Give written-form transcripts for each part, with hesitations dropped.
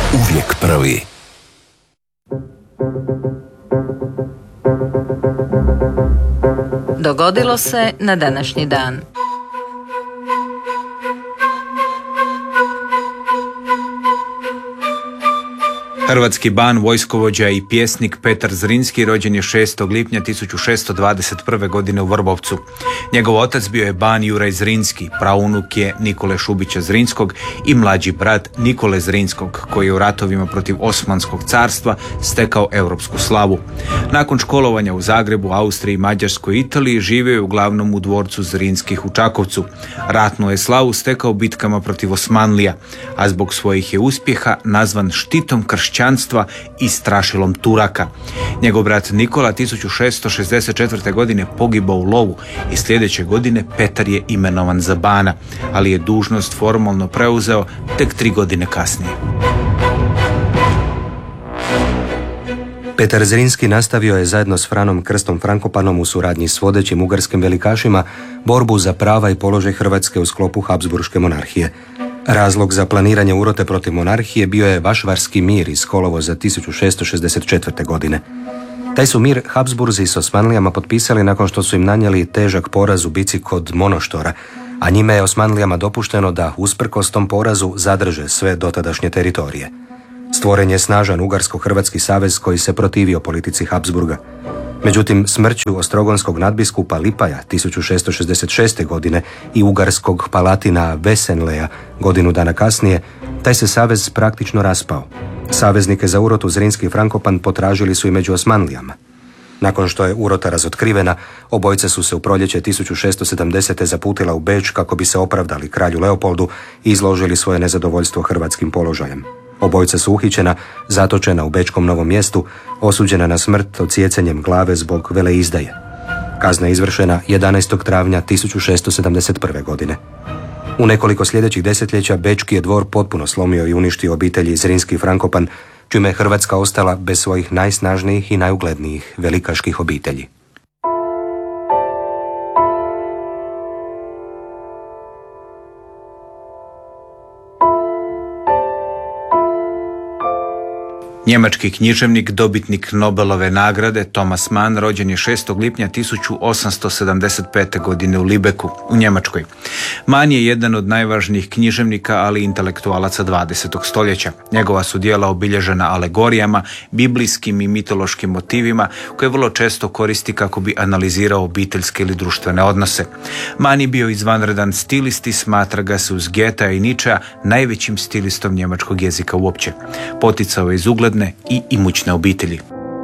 Uvijek prvi. Dogodilo se na današnji dan. Hrvatski ban, vojskovođa i pjesnik Petar Zrinski rođen je 6. lipnja 1621. godine u Vrbovcu. Njegov otac bio je ban Juraj Zrinski, praunuk je Nikole Šubića Zrinskog i mlađi brat Nikole Zrinskog, koji je u ratovima protiv Osmanskog carstva stekao europsku slavu. Nakon školovanja u Zagrebu, Austriji, Mađarskoj i Italiji živio je uglavnom u dvorcu Zrinskih u Čakovcu. Ratnu je slavu stekao bitkama protiv Osmanlija, a zbog svojih je uspjeha nazvan štitom kršćanstva i strašilom Turaka. Njegov brat Nikola 1664. godine pogibao u lovu i sljedeće godine Petar je imenovan za bana, ali je dužnost formalno preuzeo tek 3 godine kasnije. Petar Zrinski nastavio je zajedno s Franom Krstom Frankopanom u suradnji s vodećim ugarskim velikašima borbu za prava i položaj Hrvatske u sklopu Habsburške monarhije. Razlog za planiranje urote protiv monarhije bio je Vašvarski mir iz kolovoza 1664. godine. Taj su mir Habsburzi s Osmanlijama potpisali nakon što su im nanijeli težak poraz u bici kod Monoštora, a njime je Osmanlijama dopušteno da usprkos tom porazu zadrže sve dotadašnje teritorije. Stvoren je snažan ugarsko-hrvatski savez koji se protivio politici Habsburga. Međutim, smrću ostrogonskog nadbiskupa Lipaja 1666. godine i ugarskog palatina Vesenleja godinu dana kasnije, taj se savez praktično raspao. Saveznike za urotu Zrinski i Frankopan potražili su i među Osmanlijama. Nakon što je urota razotkrivena, obojica su se u proljeće 1670. zaputila u Beč kako bi se opravdali kralju Leopoldu i izložili svoje nezadovoljstvo hrvatskim položajem. Obojica su uhićena, zatočena u Bečkom Novom Mjestu, osuđena na smrt odsjecanjem glave zbog veleizdaje. Kazna je izvršena 11. travnja 1671. godine. U nekoliko sljedećih desetljeća Bečki je dvor potpuno slomio i uništio obitelji Zrinski i Frankopan, čime je Hrvatska ostala bez svojih najsnažnijih i najuglednijih velikaških obitelji. Njemački književnik, dobitnik Nobelove nagrade Thomas Mann rođen je 6. lipnja 1875. godine u Libeku, u Njemačkoj. Mann je jedan od najvažnijih književnika, ali i intelektualaca 20. stoljeća. Njegova su djela obilježena alegorijama, biblijskim i mitološkim motivima, koje vrlo često koristi kako bi analizirao obiteljske ili društvene odnose. Mann je bio izvanredan stilist i smatra ga se uz Goethea i Nietzschea najvećim stilistom njemačkog jezika uopće. Poticao je iz ugledne i imućne obitelji.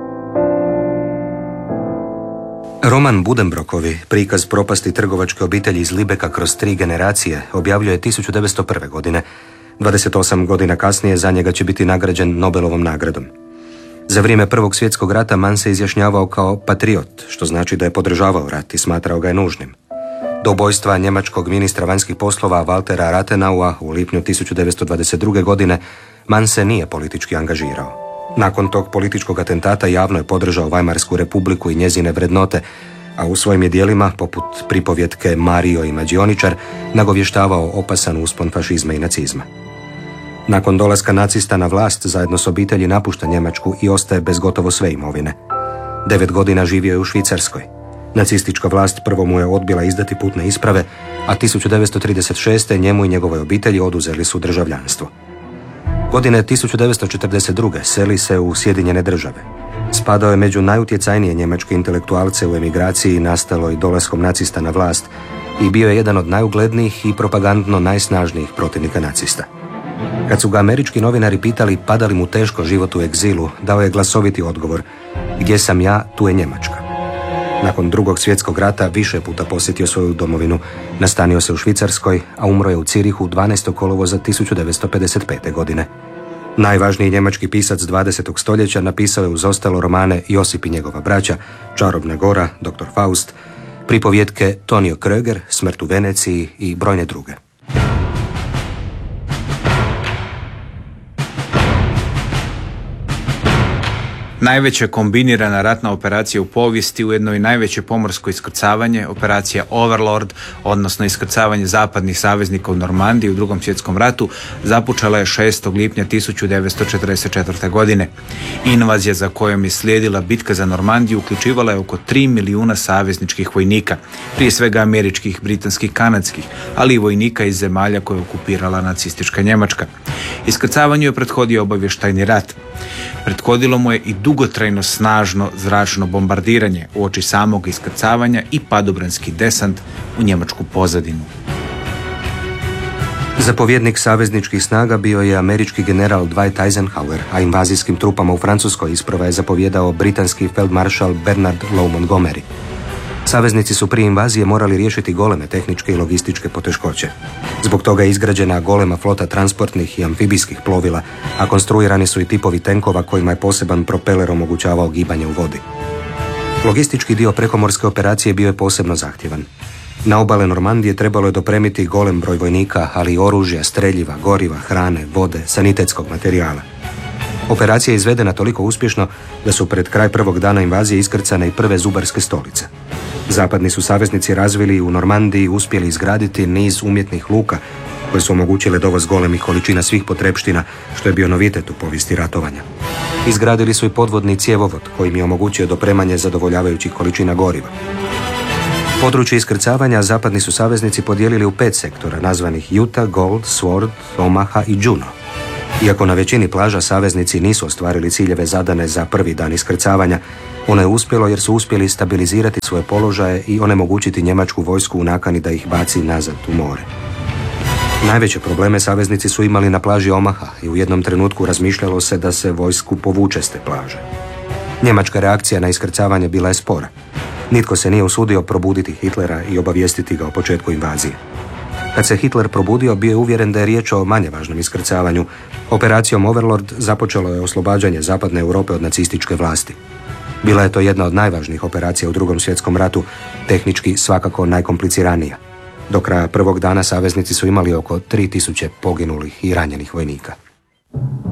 Roman Buddenbrookovi, prikaz propasti trgovačke obitelji iz Libeka kroz 3 generacije, objavljuje 1901. godine. 28 godina kasnije za njega će biti nagrađen Nobelovom nagradom. Za vrijeme Prvog svjetskog rata Mann se izjašnjavao kao patriot, što znači da je podržavao rat i smatrao ga je nužnim. Do ubojstva njemačkog ministra vanjskih poslova Waltera Rathenau u lipnju 1922. godine Mann se nije politički angažirao. Nakon tog političkog atentata javno je podržao Vajmarsku republiku i njezine vrednote, a u svojim je djelima, poput pripovjetke Mario i mađioničar, nagovještavao opasan uspon fašizma i nacizma. Nakon dolaska nacista na vlast, zajedno s obitelji napušta Njemačku i ostaje bez gotovo sve imovine. 9 godina živio je u Švicarskoj. Nacistička vlast prvo mu je odbila izdati putne isprave, a 1936. njemu i njegovoj obitelji oduzeli su državljanstvo. Godine 1942. seli se u Sjedinjene Države. Spadao je među najutjecajnije njemačke intelektualce u emigraciji nastaloj dolaskom nacista na vlast i bio je jedan od najuglednijih i propagandno najsnažnijih protivnika nacista. Kad su ga američki novinari pitali pada li mu teško život u egzilu, dao je glasoviti odgovor: gdje sam ja, tu je Njemačka. Nakon Drugog svjetskog rata više puta posjetio svoju domovinu, nastanio se u Švicarskoj, a umro je u Cirihu 12. kolovoza 1955. godine. Najvažniji njemački pisac 20. stoljeća napisao je uz ostalo romane Josip i njegova braća, Čarobna gora, Dr. Faust, pripovjetke Tonio Kröger, Smrt u Veneciji i brojne druge. Najveća kombinirana ratna operacija u povijesti, ujedno i najveće pomorsko iskrcavanje, operacija Overlord, odnosno iskrcavanje zapadnih saveznika u Normandiji u Drugom svjetskom ratu, započela je 6. lipnja 1944. godine. Invazija za kojom je slijedila bitka za Normandiju uključivala je oko 3 milijuna savezničkih vojnika, prije svega američkih, britanskih, kanadskih, ali i vojnika iz zemalja koje je okupirala nacistička Njemačka. Iskrcavanju je prethodio obavještajni rat. Prethodilo mu je i dugotrajno snažno zračno bombardiranje uoči samog iskrcavanja i padobranski desant u njemačku pozadinu. Zapovjednik savezničkih snaga bio je američki general Dwight Eisenhower, a invazijskim trupama u Francuskoj isprva je zapovjedao britanski feldmaršal Bernard Law Montgomery. Saveznici su prije invazije morali riješiti goleme tehničke i logističke poteškoće. Zbog toga je izgrađena golema flota transportnih i amfibijskih plovila, a konstruirani su i tipovi tenkova kojima je poseban propeler omogućavao gibanje u vodi. Logistički dio prekomorske operacije bio je posebno zahtjevan. Na obale Normandije trebalo je dopremiti golem broj vojnika, ali i oružja, streljiva, goriva, hrane, vode, sanitetskog materijala. Operacija je izvedena toliko uspješno da su pred kraj prvog dana invazije iskrcane i prve zubarske stolice. Zapadni su saveznici razvili u Normandiji uspjeli izgraditi niz umjetnih luka koje su omogućile dovoz golemih količina svih potrepština, što je bio novitet u povijesti ratovanja. Izgradili su i podvodni cjevovod kojim je omogućio dopremanje zadovoljavajućih količina goriva. Područje iskrcavanja zapadni su saveznici podijelili u 5 sektora nazvanih Utah, Gold, Sword, Omaha i Juno. Iako na većini plaža saveznici nisu ostvarili ciljeve zadane za prvi dan iskrcavanja, ono je uspjelo jer su uspjeli stabilizirati svoje položaje i onemogućiti njemačku vojsku u nakani da ih baci nazad u more. Najveće probleme saveznici su imali na plaži Omaha i u jednom trenutku razmišljalo se da se vojsku povuče s te plaže. Njemačka reakcija na iskrcavanje bila je spora. Nitko se nije usudio probuditi Hitlera i obavijestiti ga o početku invazije. Kad se Hitler probudio, bio je uvjeren da je riječ o manje važnom iskrcavanju. Operacijom Overlord započelo je oslobađanje zapadne Europe od nacističke vlasti. Bila je to jedna od najvažnijih operacija u Drugom svjetskom ratu, tehnički svakako najkompliciranija. Do kraja prvog dana saveznici su imali oko 3000 poginulih i ranjenih vojnika.